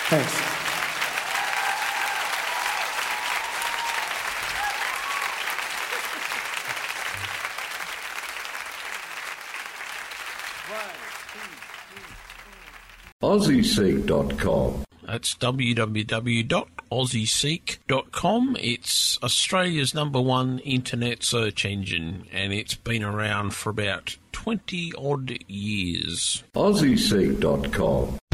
Thanks. AussieSeek.com. That's www.aussieseek.com. It's Australia's #1 internet search engine, and it's been around for about 20 odd years. AussieSeek.com.